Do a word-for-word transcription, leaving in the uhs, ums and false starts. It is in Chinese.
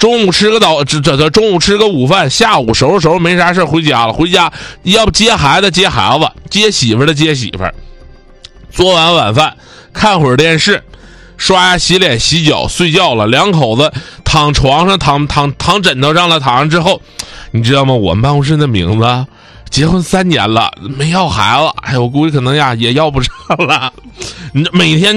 中午吃个早这这这中午吃个午饭，下午收拾收拾没啥事回家了，回家要不接孩子接孩子，接媳妇的接媳妇，做完晚饭看会儿电视，刷牙洗脸洗脚睡觉了，两口子躺床上躺躺躺枕头上了，躺上之后，你知道吗？我们办公室的名字结婚三年了没要孩子，哎，我估计可能呀也要不上了。你每天